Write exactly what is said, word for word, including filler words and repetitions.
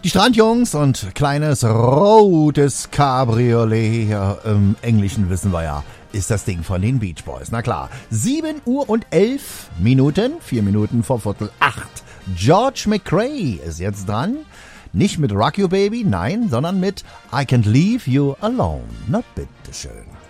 Die Strandjungs und kleines rotes Cabriolet, ja, im Englischen wissen wir ja, ist das Ding von den Beach Boys. Na klar, sieben Uhr und elf Minuten, vier Minuten vor Viertel acht. George McRae ist jetzt dran. Nicht mit Rock You Baby, nein, sondern mit I Can't Leave You Alone. Na bitteschön.